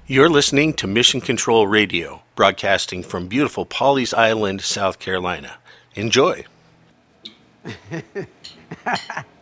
You're listening to Mission Control Radio, broadcasting from beautiful Pawleys Island, South Carolina. Enjoy.